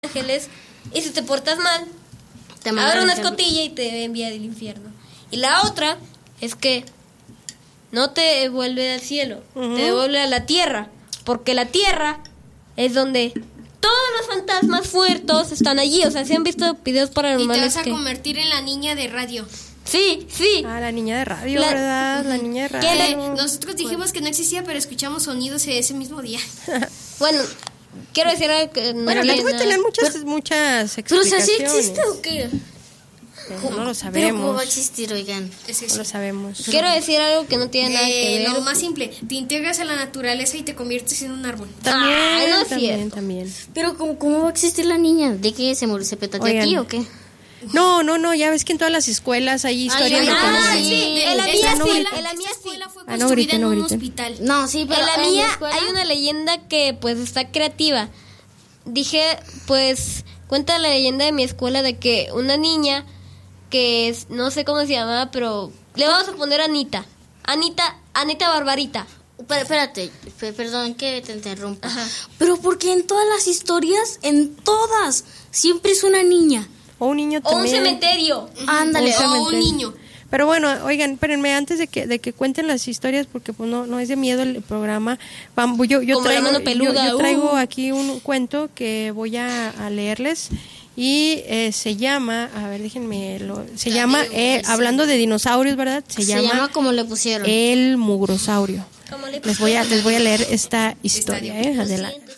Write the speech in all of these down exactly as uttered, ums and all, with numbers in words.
ángeles, y si te portas mal, Te abre mandan una al escotilla y te envía al infierno. Y la otra es que no te devuelve al cielo, Ujú. te devuelve a la tierra, porque la tierra es donde todos los fantasmas fuertes están allí. O sea, si han visto videos Y te paranormales vas a que... convertir en la niña de radio. Sí, sí. Ah, la niña de radio, La- ¿verdad? La niña de radio. ¿Quién Eh, nosotros dijimos que no existía, pero escuchamos sonidos ese mismo día. Bueno, quiero decir algo que no Bueno, tiene les voy a nada- tener muchas, muchas Pero o sea, explicaciones. ¿sí existe o qué? Pero no lo ¿Pero cómo va a sabemos. existir, oigan? Es No eso. lo sabemos. Quiero decir algo que no tiene nada que Eh, ver. lo más simple, te integras a la naturaleza y te conviertes en un árbol. También, Ay, no es también, cierto. también. Pero ¿cómo, cómo va a existir la niña? ¿De qué se murió? ¿Se petateó Oigan. aquí o qué? No, no, no, ya ves que en todas las escuelas hay historias Ay, de ay, cómo- ay, sí, sí. en la Esta mía sí, escuela- en la esta mía sí. escuela fue Ah, no construida griten, en no un griten. hospital. No, sí, pero En la mi mía escuela- hay una leyenda que pues está creativa. Dije, pues cuenta la leyenda de mi escuela de que una niña que es, no sé cómo se llamaba, pero le vamos a poner Anita. Anita, Anita Barbarita. Pero, espérate, pe- perdón que te interrumpa. Ajá. Pero porque en todas las historias, en todas, siempre es una niña. O un niño O un también. cementerio. Ándale. Un O un cementerio. niño. Pero bueno, oigan, espérenme, antes de que de que cuenten las historias, porque pues no no es de miedo el programa. Vamos, yo yo Como la traigo, mano yo- peluda, yo traigo uh. aquí un cuento que voy a, a leerles y eh, se llama, a ver, déjenme, lo, se Ya llama, digo, eh, ese. hablando de dinosaurios, ¿verdad? Se, Se, llama, llama como le pusieron. El Mugrosaurio. ¿Cómo le Les voy a les voy a leer esta historia, Estadio. eh, adelante.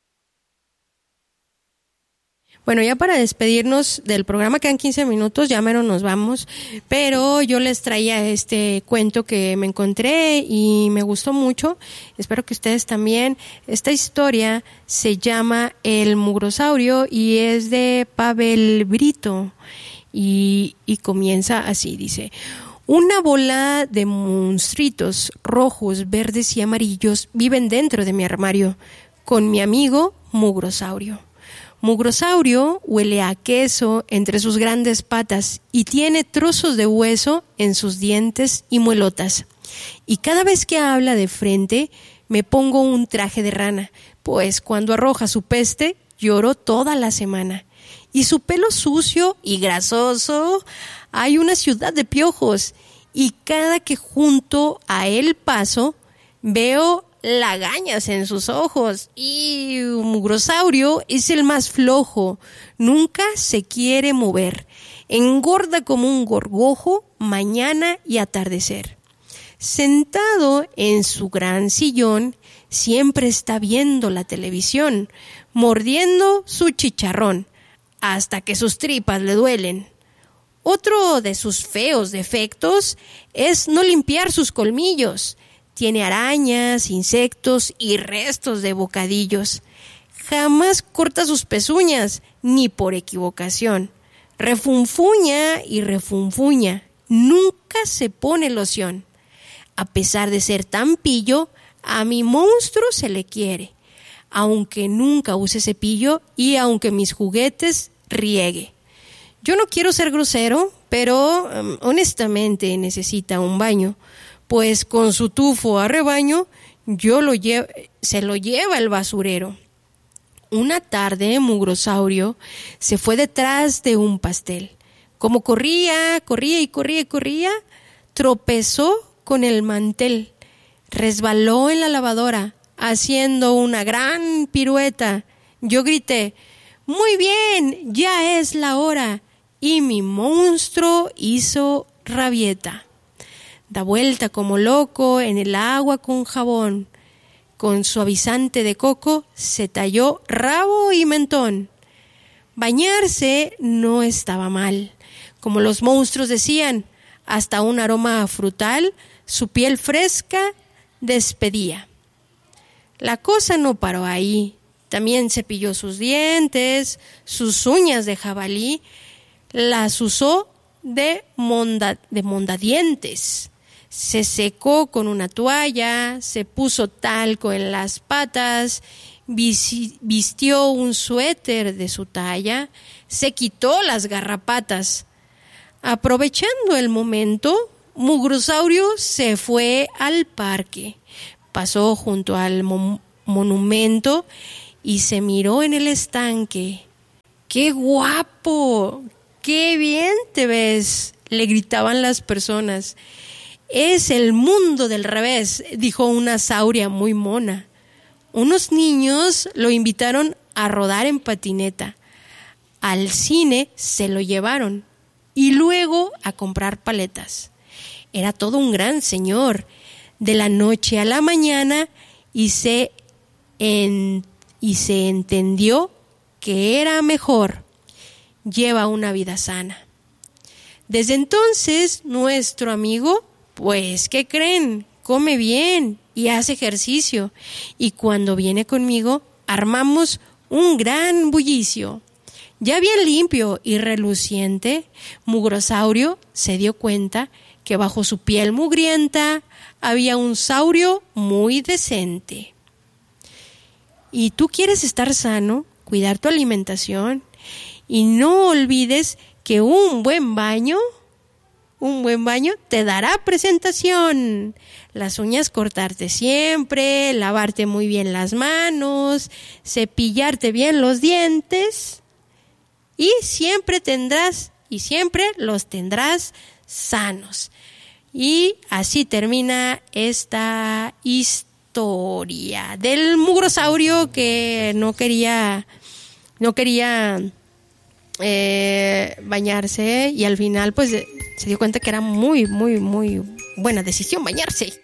Bueno, ya para despedirnos del programa quedan quince minutos, ya mero nos vamos, pero yo les traía este cuento que me encontré y me gustó mucho, espero que ustedes también. Esta historia se llama El Mugrosaurio y es de Pavel Brito y, y comienza así, dice: una bola de monstruitos rojos, verdes y amarillos viven dentro de mi armario con mi amigo Mugrosaurio. Mugrosaurio huele a queso entre sus grandes patas y tiene trozos de hueso en sus dientes y muelotas. Y cada vez que habla de frente, me pongo un traje de rana, pues cuando arroja su peste, lloro toda la semana. Y su pelo sucio y grasoso, hay una ciudad de piojos, y cada que junto a él paso, veo lagañas en sus ojos, y un mugrosaurio es el más flojo, nunca se quiere mover, engorda como un gorgojo mañana y atardecer. Sentado en su gran sillón, siempre está viendo la televisión, mordiendo su chicharrón, hasta que sus tripas le duelen. Otro de sus feos defectos es no limpiar sus colmillos. Tiene arañas, insectos y restos de bocadillos. Jamás corta sus pezuñas, ni por equivocación. Refunfuña y refunfuña. Nunca se pone loción. A pesar de ser tan pillo, a mi monstruo se le quiere. Aunque nunca use cepillo y aunque mis juguetes riegue. Yo no quiero ser grosero, pero um, honestamente necesita un baño. Pues con su tufo a rebaño, yo lo lle- se lo lleva el basurero. Una tarde, Mugrosaurio se fue detrás de un pastel. Como corría, corría y corría y corría, tropezó con el mantel. Resbaló en la lavadora, haciendo una gran pirueta. Yo grité: ¡muy bien! ¡Ya es la hora! Y mi monstruo hizo rabieta. Da vuelta como loco en el agua con jabón. Con suavizante de coco se talló rabo y mentón. Bañarse no estaba mal. Como los monstruos decían, hasta un aroma frutal su piel fresca despedía. La cosa no paró ahí. También cepilló sus dientes, sus uñas de jabalí, las usó de, monda, de mondadientes. Se secó con una toalla, se puso talco en las patas, vistió un suéter de su talla, se quitó las garrapatas. Aprovechando el momento, Mugrosaurio se fue al parque, pasó junto al mo- monumento y se miró en el estanque. ¡Qué guapo! ¡Qué bien te ves!, le gritaban las personas. Es el mundo del revés, dijo una sauria muy mona. Unos niños lo invitaron a rodar en patineta. Al cine se lo llevaron y luego a comprar paletas. Era todo un gran señor. De la noche a la mañana y se, en, y se entendió que era mejor. Lleva una vida sana. Desde entonces, nuestro amigo, pues, ¿qué creen? Come bien y hace ejercicio. Y cuando viene conmigo, armamos un gran bullicio. Ya bien limpio y reluciente, Mugrosaurio se dio cuenta que bajo su piel mugrienta había un saurio muy decente. ¿Y tú quieres estar sano, cuidar tu alimentación? Y no olvides que un buen baño, un buen baño te dará presentación. Las uñas cortarte siempre, lavarte muy bien las manos, cepillarte bien los dientes y siempre tendrás y siempre los tendrás sanos. Y así termina esta historia del mugrosaurio que no quería no quería eh, bañarse y al final pues se dio cuenta que era muy muy muy buena decisión bañarse.